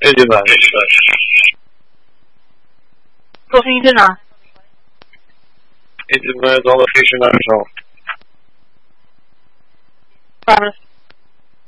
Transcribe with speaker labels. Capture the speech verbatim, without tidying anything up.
Speaker 1: eighty-nine, eighty-nine.
Speaker 2: Closing in now.
Speaker 1: eighty-nine, all location not resolved.
Speaker 2: Promise.